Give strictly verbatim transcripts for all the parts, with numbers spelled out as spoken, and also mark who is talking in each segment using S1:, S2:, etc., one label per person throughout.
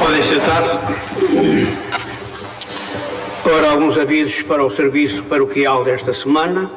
S1: Podem sentar-se. Ora, alguns avisos para o serviço paroquial desta semana.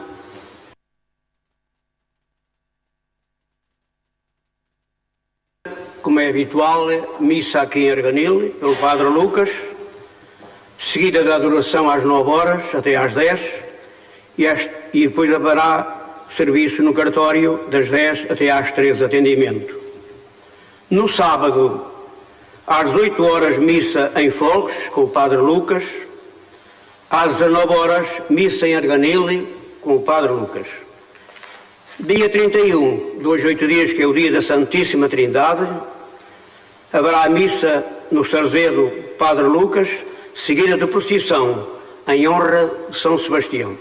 S1: Como é habitual, missa aqui em Arganil, pelo Padre Lucas, seguida da adoração às nove horas até às dez, e, às, e depois haverá serviço no cartório das dez até às treze, atendimento. No sábado, às oito horas, missa em Folgues, com o Padre Lucas. Às dezanove horas, missa em Arganil, com o Padre Lucas. Dia trinta e um, dois, oito dias, que é o dia da Santíssima Trindade, haverá a missa no Sarzedo Padre Lucas, seguida de procissão, em honra de São Sebastião.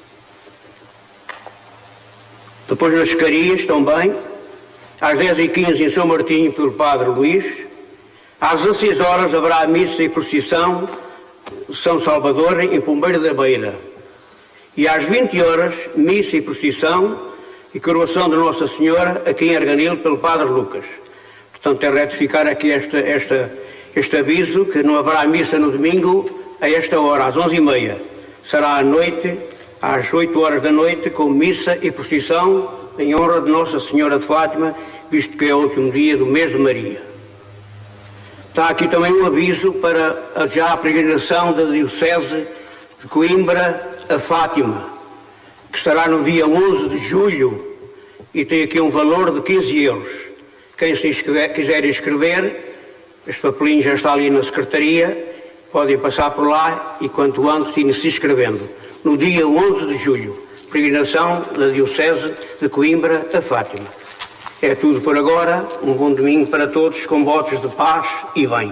S1: Depois nas Escarias, também, às dez e quinze em São Martinho, pelo Padre Luís. Às dezasseis horas haverá a missa e procissão de São Salvador, em Pombeiro da Beira. E às vinte horas, missa e procissão e coroação de Nossa Senhora, aqui em Arganil, pelo Padre Lucas. Portanto, é retificar aqui esta, esta, este aviso, que não haverá missa no domingo a esta hora, às onze e meia. Será à noite, às oito horas da noite, com missa e procissão em honra de Nossa Senhora de Fátima, visto que é o último dia do mês de Maria. Está aqui também um aviso para já a peregrinação da Diocese de Coimbra a Fátima, que será no dia onze de julho e tem aqui um valor de quinze euros. Quem se inscrever, quiser inscrever, este papelinho já está ali na secretaria, podem passar por lá e quanto antes ir se inscrevendo. No dia onze de julho, peregrinação da Diocese de Coimbra a Fátima. É tudo por agora. Um bom domingo para todos, com votos de paz e bem.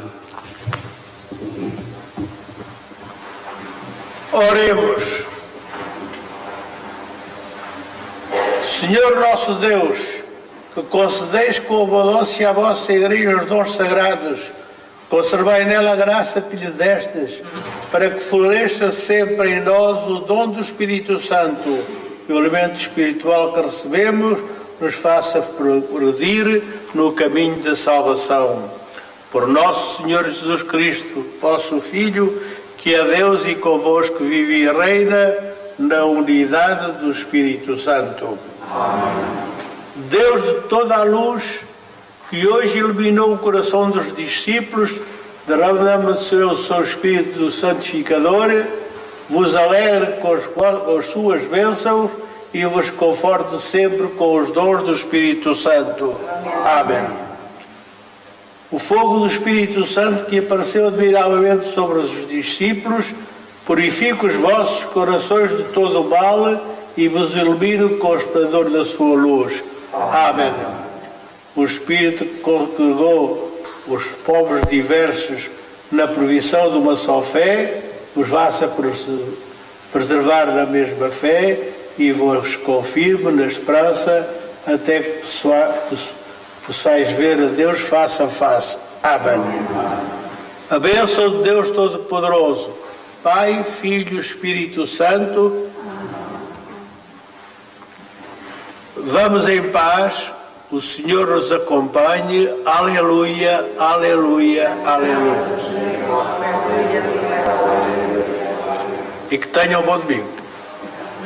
S2: Oremos. Senhor nosso Deus, que concedeis com abundância à vossa Igreja os dons sagrados, conservai nela a graça que lhe destes, para que floresça sempre em nós o dom do Espírito Santo, e o alimento espiritual que recebemos nos faça progredir no caminho da salvação. Por nosso Senhor Jesus Cristo, vosso Filho, que é Deus e convosco vive e reina na unidade do Espírito Santo. Amém. Deus de toda a luz, que hoje iluminou o coração dos discípulos, derramando-se o seu Espírito Santificador, vos alegre com as, com as suas bênçãos e vos conforte sempre com os dons do Espírito Santo. Amém. O fogo do Espírito Santo, que apareceu admiravelmente sobre os discípulos, purifica os vossos corações de todo o mal e vos ilumina com o esplendor da sua luz. Amém. O Espírito que congregou os povos diversos na provisão de uma só fé, vos faça preservar na mesma fé e vos confirme na esperança, até que possais ver a Deus face a face. Amém. A bênção de Deus Todo-Poderoso, Pai, Filho e Espírito Santo. Vamos em paz, o Senhor nos acompanhe. Aleluia, aleluia, aleluia. E que tenham um bom domingo.